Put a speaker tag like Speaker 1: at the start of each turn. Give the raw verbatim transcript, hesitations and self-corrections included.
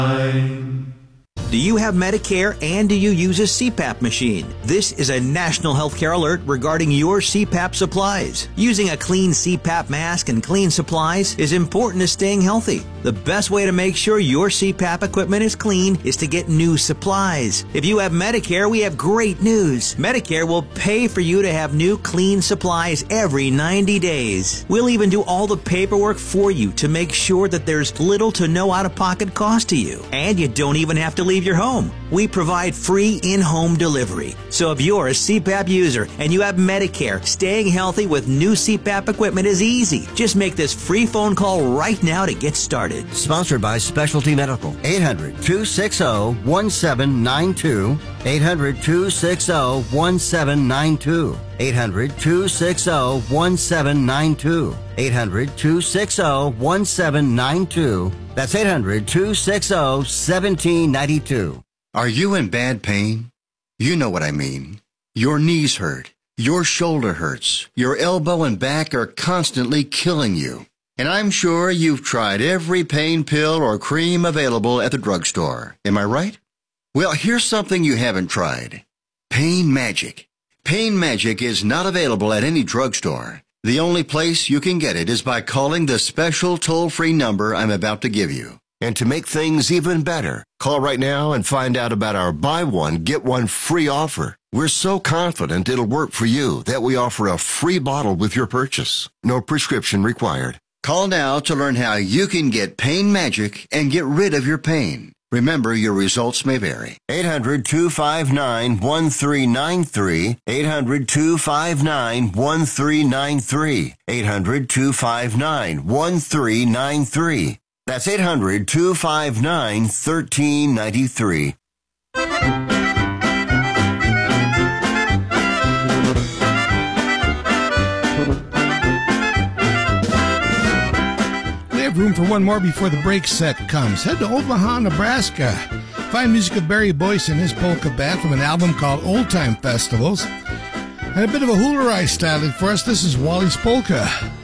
Speaker 1: Do you have Medicare and do you use a C PAP machine? This is a national healthcare alert regarding your C PAP supplies. Using a clean C PAP mask and clean supplies is important to staying healthy. The best way to make sure your C PAP equipment is clean is to get new supplies. If you have Medicare, we have great news. Medicare will pay for you to have new clean supplies every ninety days. We'll even do all the paperwork for you to make sure that there's little to no out-of-pocket cost to you. And you don't even have to leave your home. We provide free in-home delivery. So if you're a C PAP user and you have Medicare, staying healthy with new C PAP equipment is easy. Just make this free phone call right now to get started.
Speaker 2: Sponsored by Specialty Medical. eight hundred, two six zero, one seven nine two. eight hundred, two six zero, one seven nine two. eight hundred, two six zero, one seven nine two. eight hundred, two six zero, one seven nine two. That's eight hundred, two six zero, one seven nine two.
Speaker 3: Are you in bad pain? You know what I mean. Your knees hurt. Your shoulder hurts. Your elbow and back are constantly killing you. And I'm sure you've tried every pain pill or cream available at the drugstore. Am I right? Well, here's something you haven't tried. Pain Magic. Pain Magic is not available at any drugstore. The only place you can get it is by calling the special toll-free number I'm about to give you.
Speaker 4: And to make things even better, call right now and find out about our buy one, get one free offer. We're so confident it'll work for you that we offer a free bottle with your purchase. No prescription required.
Speaker 3: Call now to learn how you can get Pain Magic and get rid of your pain. Remember, your results may vary.
Speaker 4: eight hundred, two five nine, one three nine three. eight hundred, two five nine, one three nine three. eight hundred, two five nine, one three nine three. That's eight hundred, two five nine, one three nine three.
Speaker 5: Room for one more before the break set comes. Head to Omaha, Nebraska. Find music of Barry Boyce and his polka band from an album called Old Time Festivals. And a bit of a hula rai styling for us. This is Wally's Polka.